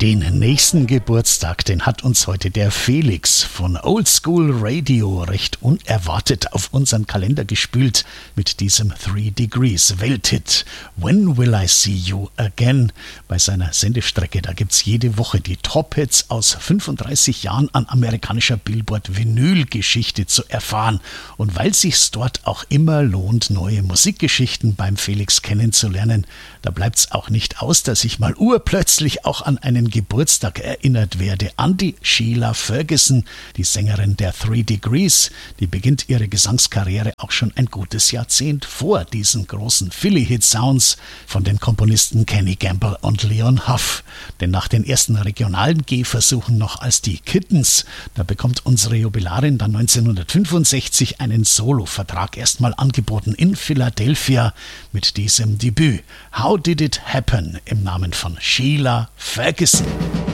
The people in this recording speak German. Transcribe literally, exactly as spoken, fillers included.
Den nächsten Geburtstag, den hat uns heute der Felix von Old School Radio recht unerwartet auf unseren Kalender gespült mit diesem Three Degrees Welthit When Will I See You Again? Bei seiner Sendestrecke, da gibt's jede Woche die Top-Hits aus fünfunddreißig Jahren an amerikanischer Billboard-Vinyl-Geschichte zu erfahren. Und weil sich's dort auch immer lohnt, neue Musikgeschichten beim Felix kennenzulernen, da bleibt's auch nicht aus, dass ich mal urplötzlich auch an einen Geburtstag erinnert werde, an die Sheila Ferguson, die Sängerin der Three Degrees. Die beginnt ihre Gesangskarriere auch schon ein gutes Jahrzehnt vor diesen großen Philly-Hit-Sounds von den Komponisten Kenny Gamble und Leon Huff. Denn nach den ersten regionalen Gehversuchen noch als die Kittens, da bekommt unsere Jubilarin dann neunzehnhundertfünfundsechzig einen Solo-Vertrag erstmal angeboten in Philadelphia mit diesem Debüt How Did It Happen im Namen von Sheila Ferguson.